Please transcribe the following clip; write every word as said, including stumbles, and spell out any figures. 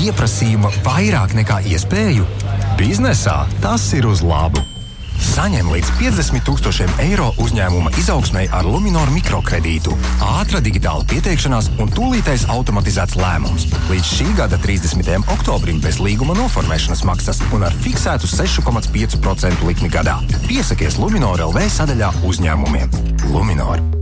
pieprasījuma vairāk nekā iespēju? Biznesā tas ir uz labu. Saņem līdz piecdesmit tūkstošiem eiro uzņēmuma izaugsmei ar Luminor mikrokredītu. Ātra digitāla pieteikšanās un tūlītais automatizēts lēmums. Līdz šī gada trīsdesmitajam oktobrim bez līguma noformēšanas maksas un ar fiksētu seši komats pieci procenti likmi gadā. Piesakies Luminor L V sadaļā uzņēmumiem. Luminor.